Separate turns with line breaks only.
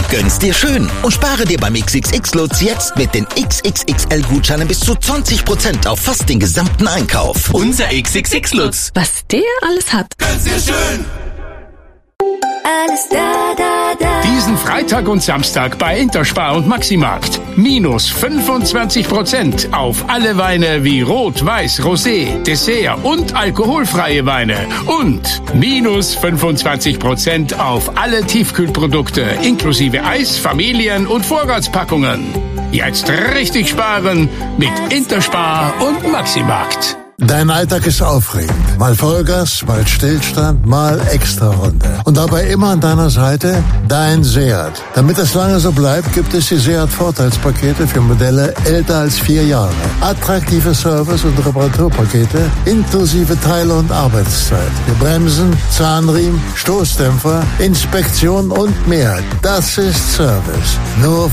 Gönn's dir schön und spare dir beim XXX-Lutz jetzt mit den XXXL-Gutscheinen bis zu 20% auf fast den gesamten Einkauf.
Unser XXX-Lutz.
Was der alles hat.
Gönn's dir schön.
Alles da.
Diesen Freitag und Samstag bei Interspar und Maximarkt. Minus 25% auf alle Weine wie Rot, Weiß, Rosé, Dessert und alkoholfreie Weine. Und minus 25% auf alle Tiefkühlprodukte inklusive Eis, Familien- und Vorratspackungen. Jetzt richtig sparen mit Interspar und Maximarkt.
Dein Alltag ist aufregend. Mal Vollgas, mal Stillstand, mal Extrarunde. Und dabei immer an deiner Seite dein Seat. Damit es lange so bleibt, gibt es die Seat-Vorteilspakete für Modelle älter als 4 Jahre. Attraktive Service- und Reparaturpakete inklusive Teile- und Arbeitszeit. Wir Bremsen, Zahnriemen, Stoßdämpfer, Inspektion und mehr. Das ist Service. Nur